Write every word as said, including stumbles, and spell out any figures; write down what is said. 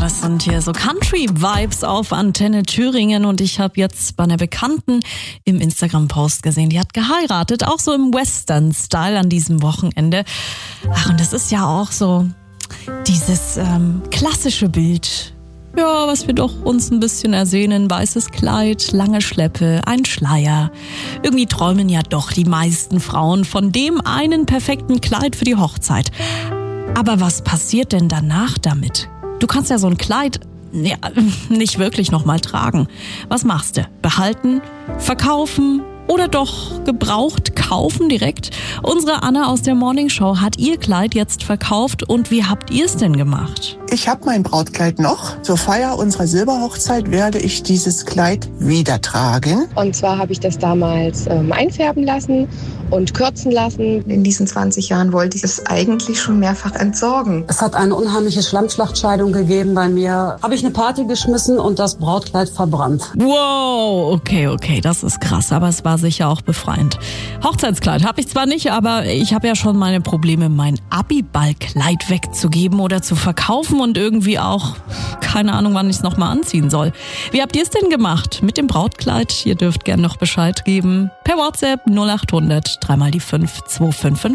das sind hier so Country-Vibes auf Antenne Thüringen und ich habe jetzt bei einer Bekannten im Instagram-Post gesehen, die hat geheiratet, auch so im Western-Style an diesem Wochenende. Ach, und das ist ja auch so dieses ähm, klassische Bild, ja, was wir doch uns ein bisschen ersehnen, weißes Kleid, lange Schleppe, ein Schleier. Irgendwie träumen ja doch die meisten Frauen von dem einen perfekten Kleid für die Hochzeit. Aber was passiert denn danach damit? Du kannst ja so ein Kleid ja, nicht wirklich nochmal tragen. Was machst du? Behalten? Verkaufen? Oder doch gebraucht kaufen direkt? Unsere Anna aus der Morning Show hat ihr Kleid jetzt verkauft. Und wie habt ihr es denn gemacht? Ich habe mein Brautkleid noch. Zur Feier unserer Silberhochzeit werde ich dieses Kleid wieder tragen. Und zwar habe ich das damals ähm, einfärben lassen und kürzen lassen. In diesen zwanzig Jahren wollte ich es eigentlich schon mehrfach entsorgen. Es hat eine unheimliche Schlammschlachtscheidung gegeben bei mir. Habe ich eine Party geschmissen und das Brautkleid verbrannt. Wow, okay, okay, das ist krass, aber es war sicher auch befreiend. Hochzeitskleid habe ich zwar nicht, aber ich habe ja schon meine Probleme, mein Abiballkleid wegzugeben oder zu verkaufen und irgendwie auch keine Ahnung, wann ich es nochmal anziehen soll. Wie habt ihr es denn gemacht mit dem Brautkleid? Ihr dürft gerne noch Bescheid geben per WhatsApp null acht hundert, dreimal die fünf, zwei fünf fünf.